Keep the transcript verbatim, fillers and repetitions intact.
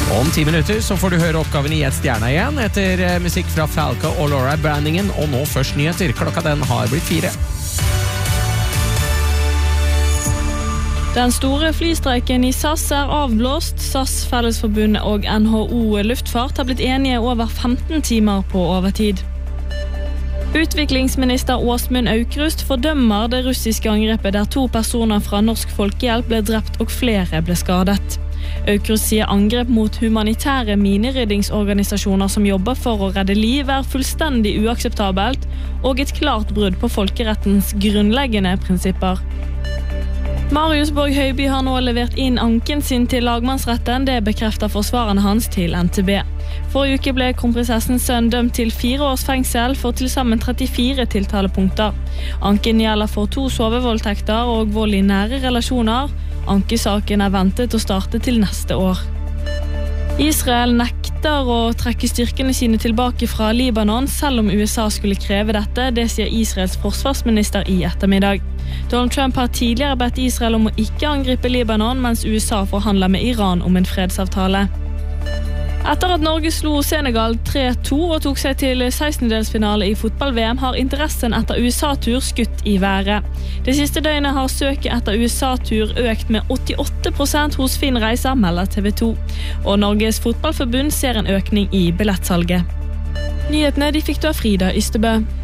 Om ti minutter så får du høre oppgaven i Et stjerne igjen, etter eh, musikk fra Falco og Laura Branningen, og nå først nyheter. Klokka den har blitt fire. Den store flystreiken i SAS er avblåst. SAS, Fellesforbundet og N H O Luftfart har blitt enige over femten timer på overtid. Utviklingsminister Åsmund Aukrust fordømmer det russiske angrepet der to personer fra Norsk Folkehjelp ble drept og flere ble skadet. Aukrust sier angrep mot humanitære mineryddingsorganisasjoner som jobber for å redde liv er fullstendig uakseptabelt og et klart brudd på folkerettens grunnleggende prinsipper. Marius Borg Høiby har nå levert inn anken sin til lagmannsretten, det bekrefter forsvarerne hans til N T B. Forrige uke ble kronprinsessens sønn dømt til fire års fengsel for til sammen trettifire tiltalepunkter. Anken gjelder for to sovevoldtekter og vold i nære relasjoner. Ankesaken er ventet å starte til neste år. Israel nekter å trekke styrkene sine tilbake fra Libanon, selv om U S A skulle kreve dette, det sier Israels forsvarsminister i ettermiddag. Donald Trump har tidligere bedt Israel om å ikke angripe Libanon, mens U S A forhandler med Iran om en fredsavtale. Etter at Norge slo Senegal tre to og tok seg til sekstendedelsfinale i fotball-V M, har interessen etter U S A-tur skutt i været. Det siste døgnet har søket etter U S A-tur økt med åttiåtte prosent hos Finn Reiser, melder T V to. Og Norges fotballforbund ser en økning i billettsalget. Nyhetene de fikk du av Frida Ystebø.